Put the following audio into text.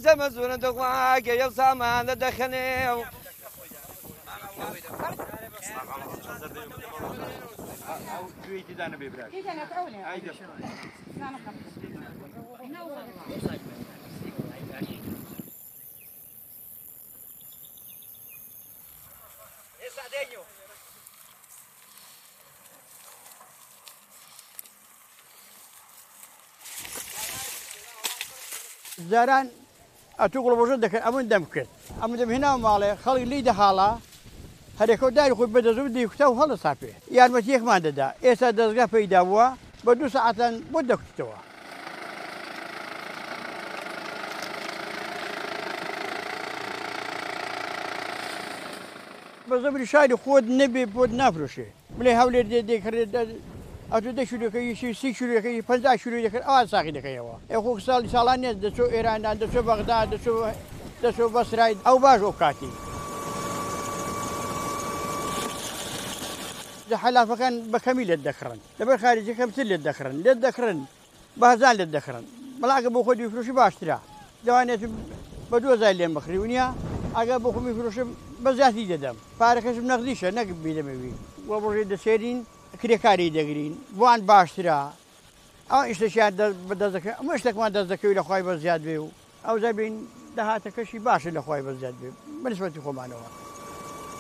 سەمە زۆرە دەخواگە یەو سامانە دەخەنێ زاران ئەتوگڵ بۆژە دەکەن ئەمن دەم کرد ئەمە دەمهێنا ماڵێ خەڵک لی دەهاڵا هەرێکەوت داری خۆی بەدەزوو دیکوتە و هەڵە ساپێ یارمەتی یەکمان دەدا ئێستا دەستگا پەیدا بووە بە 2 ساعتان بۆ دەکوتەوە بە زەبری شاری خۆت نەبێ بۆت نافرۆشێ بڵێ هەولێر دێکرێت ئەتو 10 شوورەکەی 30 شوورەکەی 50 شووری دەکرد ئەوان ساقی دەکەیەوە ئەخۆ ساڵی ساڵان نێت دەچۆ ئێرانان دەچۆ بەغدا دەچۆ بەسرای ئەو باش ئەو کاتی حەلافەکان بە کەمی لێت دەکڕن لەبەر خارجیەکە بتر لێت دەکڕن بەهزار لێت دەکڕن بەڵاگە بۆ خۆی بیفرۆشی باشترە دەوانێت بە 2000 لێم بخری ونیە ئەگە بۆ خۆ میفرۆشم بە زیاتی دەدەم پارەکەشم نەقدیشە نەک بیدەمەوی وە بڕێ دەسێرین کرێکاری دەگرین بۆوان باشترە ئەو ئیشتەشیان بەدەست دەکەن ئەمە شتێکمان دەست دەکەوی لە خوای بە زیاد بێ و ئەو زەبین داهاتەکەشی باشە لە خوای بە زیاد بێ بەنسبەتی خۆمانەوە